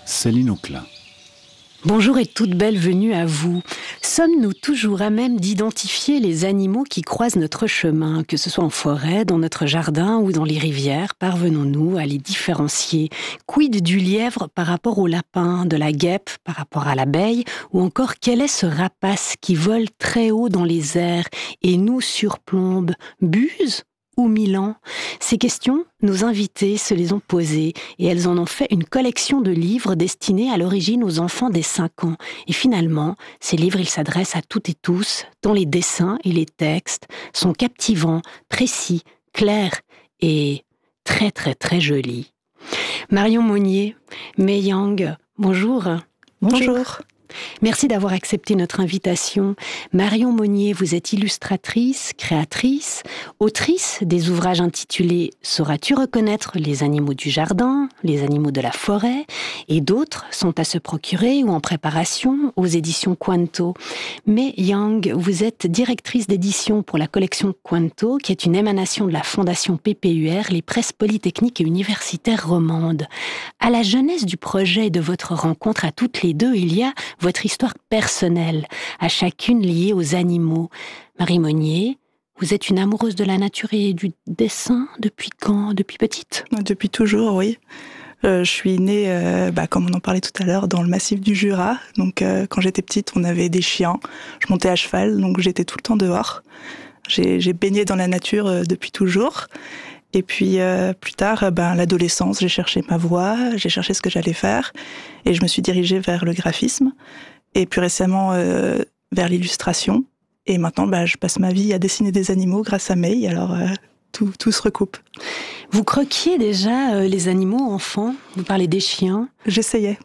Céline Auclin. Bonjour et toute belle venue à vous. Sommes-nous toujours à même d'identifier les animaux qui croisent notre chemin, que ce soit en forêt, dans notre jardin ou dans les rivières? Parvenons-nous à les différencier? Quid du lièvre par rapport au lapin, de la guêpe par rapport à l'abeille, ou encore quel est ce rapace qui vole très haut dans les airs et nous surplombe? Buse ou Milan? Ces questions, nos invités se les ont posées et elles en ont fait une collection de livres destinés à l'origine aux enfants des 5 ans. Et finalement, ces livres, ils s'adressent à toutes et tous, dont les dessins et les textes sont captivants, précis, clairs et très très très jolis. Marion Monnier, Mei Yang, bonjour. Bonjour. Merci d'avoir accepté notre invitation. Marion Monnier, vous êtes illustratrice, créatrice, autrice des ouvrages intitulés « Sauras-tu reconnaître les animaux du jardin, les animaux de la forêt ?» et d'autres sont à se procurer ou en préparation aux éditions Quanto. Mais Yang, vous êtes directrice d'édition pour la collection Quanto, qui est une émanation de la Fondation PPUR, les presses polytechniques et universitaires romandes. À la genèse du projet et de votre rencontre à toutes les deux, il y a votre histoire personnelle, à chacune liée aux animaux. Marie Monnier, vous êtes une amoureuse de la nature et du dessin depuis quand? Depuis petite? Depuis toujours, oui. Je suis née, comme on en parlait tout à l'heure, dans le massif du Jura. Donc quand j'étais petite, on avait des chiens. Je montais à cheval, donc j'étais tout le temps dehors. J'ai baigné dans la nature depuis toujours. Et puis plus tard, l'adolescence, j'ai cherché ma voie, j'ai cherché ce que j'allais faire, et je me suis dirigée vers le graphisme, et plus récemment vers l'illustration. Et maintenant, je passe ma vie à dessiner des animaux grâce à Mei, alors tout se recoupe. Vous croquiez déjà les animaux enfants? Vous parlez des chiens? J'essayais.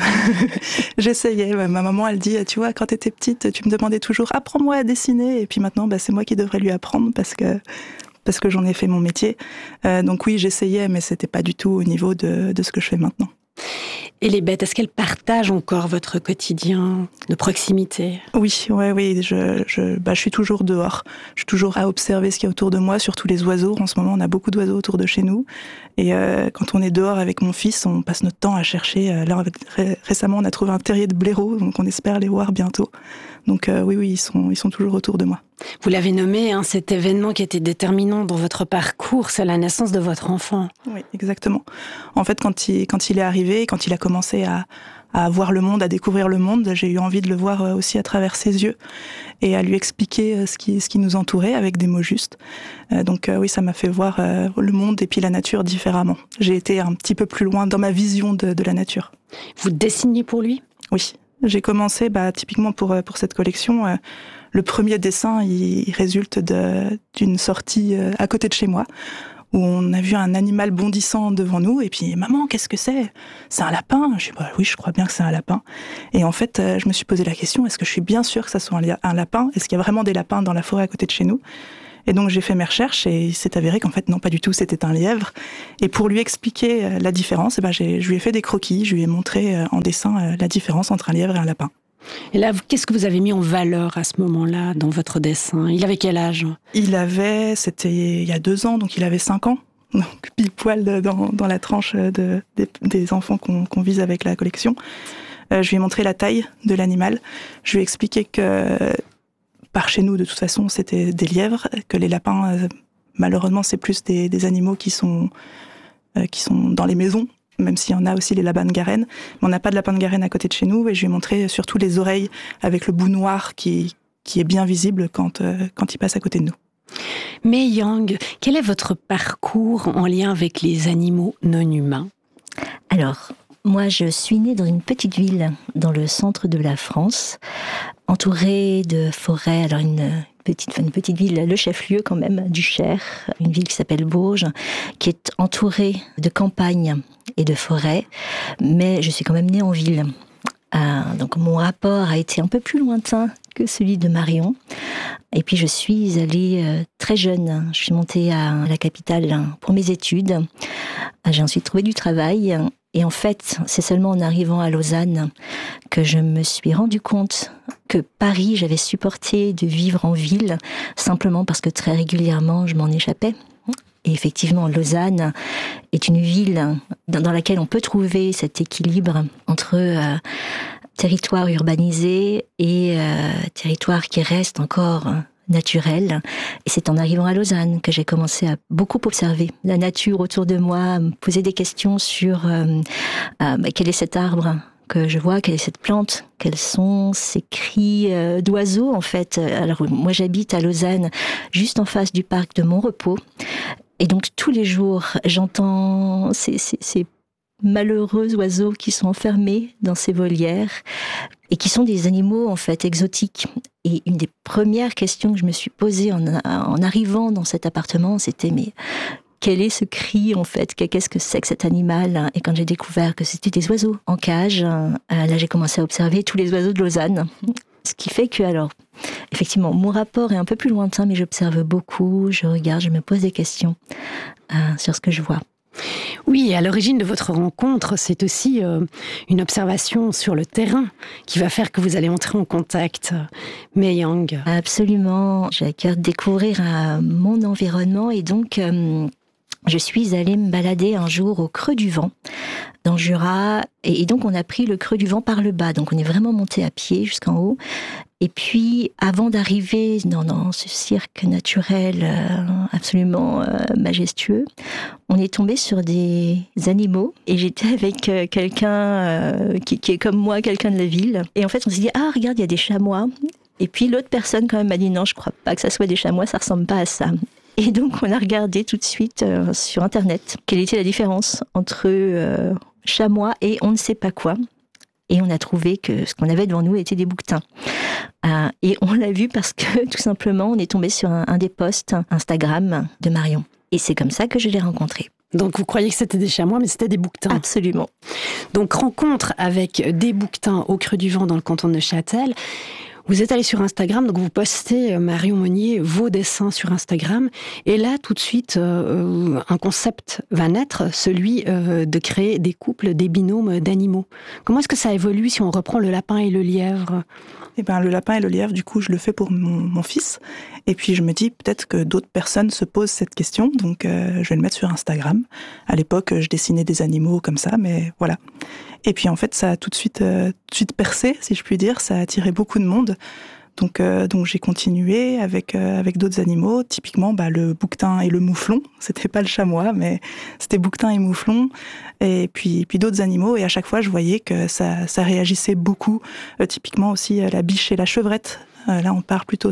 Ma maman, elle dit, tu vois, quand t'étais petite, tu me demandais toujours, apprends-moi à dessiner, et puis maintenant, c'est moi qui devrais lui apprendre, parce que j'en ai fait mon métier. Donc oui, j'essayais, mais c'était pas du tout au niveau de ce que je fais maintenant. Et les bêtes, est-ce qu'elles partagent encore votre quotidien de proximité? Oui, je suis toujours dehors. Je suis toujours à observer ce qu'il y a autour de moi, surtout les oiseaux. En ce moment, on a beaucoup d'oiseaux autour de chez nous. Et quand on est dehors avec mon fils, on passe notre temps à chercher. Là, récemment, on a trouvé un terrier de blaireaux, donc on espère les voir bientôt. Donc oui, ils sont toujours autour de moi. Vous l'avez nommé, cet événement qui était déterminant dans votre parcours, c'est la naissance de votre enfant. Oui, exactement. En fait, quand il est arrivé, quand il a commencé à voir le monde, à découvrir le monde, j'ai eu envie de le voir aussi à travers ses yeux et à lui expliquer ce qui nous entourait avec des mots justes. Donc oui, ça m'a fait voir le monde et puis la nature différemment. J'ai été un petit peu plus loin dans ma vision de la nature. Vous dessiniez pour lui? Oui. J'ai commencé, typiquement pour cette collection, le premier dessin, il résulte d'une sortie à côté de chez moi, où on a vu un animal bondissant devant nous, et puis « Maman, qu'est-ce que c'est? C'est un lapin ?» Je dis « Oui, je crois bien que c'est un lapin. » Et en fait, je me suis posé la question, est-ce que je suis bien sûre que ça soit un lapin? Est-ce qu'il y a vraiment des lapins dans la forêt à côté de chez nous? Et donc j'ai fait mes recherches et il s'est avéré qu'en fait non, pas du tout, c'était un lièvre. Et pour lui expliquer la différence, je lui ai fait des croquis, je lui ai montré en dessin la différence entre un lièvre et un lapin. Et là, qu'est-ce que vous avez mis en valeur à ce moment-là dans votre dessin? Il avait quel âge? C'était il y a 2 ans, donc il avait 5 ans. Donc pile poil dans la tranche des enfants qu'on vise avec la collection. Je lui ai montré la taille de l'animal. Je lui ai expliqué que par chez nous, de toute façon, c'était des lièvres, que les lapins, malheureusement, c'est plus des animaux qui sont dans les maisons, même s'il y en a aussi les lapins de Garenne. Mais on n'a pas de lapin de Garenne à côté de chez nous, et je lui ai montré surtout les oreilles avec le bout noir qui est bien visible quand il passe à côté de nous. Mei Yang, quel est votre parcours en lien avec les animaux non humains? Alors, moi, je suis née dans une petite ville dans le centre de la France, entourée de forêts. Alors une petite ville, le chef-lieu quand même du Cher, une ville qui s'appelle Bourges, qui est entourée de campagnes et de forêts, mais je suis quand même née en ville. Donc mon rapport a été un peu plus lointain que celui de Marion. Et puis je suis allée très jeune. Je suis montée à la capitale pour mes études. J'ai ensuite trouvé du travail. Et en fait, c'est seulement en arrivant à Lausanne que je me suis rendu compte que Paris, j'avais supporté de vivre en ville, simplement parce que très régulièrement, je m'en échappais. Et effectivement, Lausanne est une ville dans laquelle on peut trouver cet équilibre entre territoire urbanisé et territoire qui reste encore naturel. Et c'est en arrivant à Lausanne que j'ai commencé à beaucoup observer la nature autour de moi, à me poser des questions sur quel est cet arbre que je vois, quelle est cette plante, quels sont ces cris d'oiseaux en fait. Alors moi j'habite à Lausanne, juste en face du parc de Montrepos, et donc tous les jours j'entends ces malheureux oiseaux qui sont enfermés dans ces volières et qui sont des animaux en fait exotiques. Et une des premières questions que je me suis posée en arrivant dans cet appartement, c'était mais quel est ce cri en fait? Qu'est-ce que c'est que cet animal? Et quand j'ai découvert que c'était des oiseaux en cage, là j'ai commencé à observer tous les oiseaux de Lausanne. Ce qui fait que, alors, effectivement, mon rapport est un peu plus lointain, mais j'observe beaucoup, je regarde, je me pose des questions sur ce que je vois. Oui, et à l'origine de votre rencontre, c'est aussi une observation sur le terrain qui va faire que vous allez entrer en contact. Mei Yang. Absolument, j'ai à cœur de découvrir mon environnement et donc je suis allée me balader un jour au Creux du Vent, dans le Jura, et donc on a pris le Creux du Vent par le bas, donc on est vraiment monté à pied jusqu'en haut. Et puis, avant d'arriver dans ce cirque naturel absolument majestueux, on est tombé sur des animaux. Et j'étais avec quelqu'un qui est comme moi, quelqu'un de la ville. Et en fait, on s'est dit, ah, regarde, il y a des chamois. Et puis, l'autre personne quand même m'a dit, non, je crois pas que ça soit des chamois, ça ressemble pas à ça. Et donc, on a regardé tout de suite sur Internet quelle était la différence entre chamois et on ne sait pas quoi. Et on a trouvé que ce qu'on avait devant nous était des bouquetins. Et on l'a vu parce que, tout simplement, on est tombé sur un des posts Instagram de Marion. Et c'est comme ça que je l'ai rencontré. Donc vous croyez que c'était des chamois, mais c'était des bouquetins. Absolument. Donc rencontre avec des bouquetins au Creux du Vent dans le canton de Neuchâtel. Vous êtes allé sur Instagram, donc vous postez, Marion Monnier, vos dessins sur Instagram. Et là, tout de suite, un concept va naître, celui de créer des couples, des binômes d'animaux. Comment est-ce que ça évolue si on reprend le lapin et le lièvre ? Eh ben, le lapin et le lièvre, du coup, je le fais pour mon fils. Et puis, je me dis peut-être que d'autres personnes se posent cette question, donc je vais le mettre sur Instagram. À l'époque, je dessinais des animaux comme ça, mais voilà. Et puis, en fait, ça a tout de suite percé, si je puis dire. Ça a attiré beaucoup de monde. Donc j'ai continué avec d'autres animaux, typiquement le bouquetin et le mouflon. C'était pas le chamois, mais c'était bouquetin et mouflon. Et puis d'autres animaux. Et à chaque fois, je voyais que ça réagissait beaucoup. Typiquement aussi la biche et la chevrette. Là, on part plutôt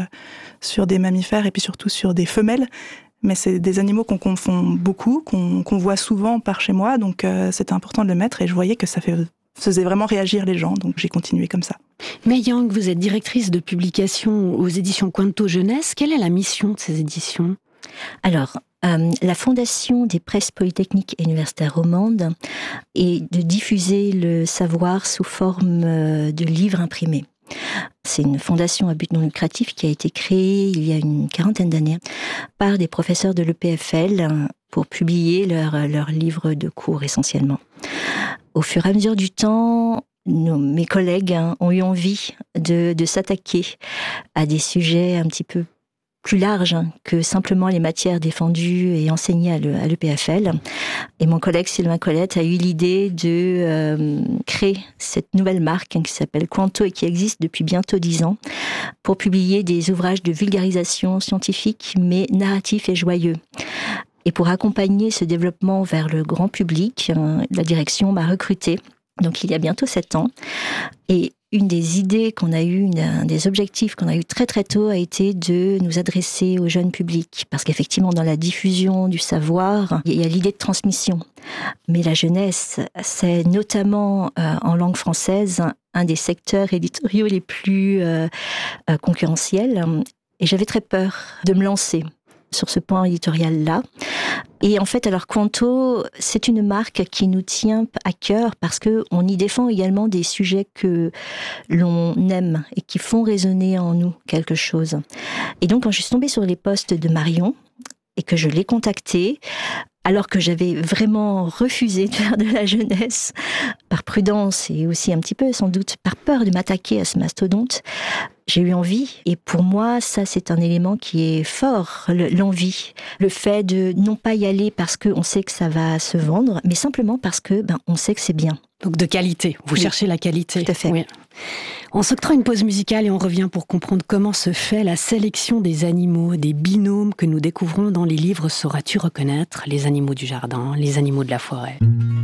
sur des mammifères et puis surtout sur des femelles. Mais c'est des animaux qu'on confond beaucoup, qu'on voit souvent par chez moi. Donc c'était important de le mettre. Et je voyais que ça faisait vraiment réagir les gens. Donc j'ai continué comme ça. Mei Yang, vous êtes directrice de publication aux éditions Quanto Jeunesse. Quelle est la mission de ces éditions ? Alors, la Fondation des presses polytechniques et universitaires romandes est de diffuser le savoir sous forme de livres imprimés. C'est une fondation à but non lucratif qui a été créée il y a une 40aine d'années par des professeurs de l'EPFL pour publier leurs livres de cours essentiellement. Au fur et à mesure du temps, mes collègues ont eu envie de s'attaquer à des sujets un petit peu plus larges que simplement les matières défendues et enseignées à l'EPFL. Et mon collègue Sylvain Colette a eu l'idée de créer cette nouvelle marque qui s'appelle Quanto et qui existe depuis bientôt 10 ans pour publier des ouvrages de vulgarisation scientifique mais narratifs et joyeux. Et pour accompagner ce développement vers le grand public, la direction m'a recrutée, donc il y a bientôt 7 ans. Et une des idées qu'on a eues, un des objectifs qu'on a eu très très tôt a été de nous adresser au jeune public. Parce qu'effectivement, dans la diffusion du savoir, il y a l'idée de transmission. Mais la jeunesse, c'est notamment en langue française un des secteurs éditoriaux les plus concurrentiels. Et j'avais très peur de me lancer sur ce point éditorial-là. Et en fait, alors Quanto, c'est une marque qui nous tient à cœur parce qu'on y défend également des sujets que l'on aime et qui font résonner en nous quelque chose. Et donc, quand je suis tombée sur les posts de Marion et que je l'ai contactée, alors que j'avais vraiment refusé de faire de la jeunesse, par prudence et aussi un petit peu sans doute par peur de m'attaquer à ce mastodonte, j'ai eu envie. Et pour moi, ça c'est un élément qui est fort, l'envie. Le fait de non pas y aller parce qu'on sait que ça va se vendre, mais simplement parce que on sait que c'est bien. Donc de qualité, vous cherchez la qualité. Tout à fait. Oui. On s'octroie une pause musicale et on revient pour comprendre comment se fait la sélection des animaux, des binômes que nous découvrons dans les livres Sauras-tu reconnaître les animaux du jardin, les animaux de la forêt.